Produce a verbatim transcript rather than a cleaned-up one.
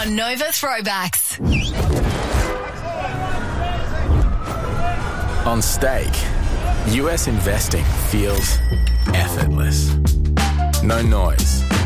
on Nova Throwbacks. On stake, U S investing feels effortless. No noise,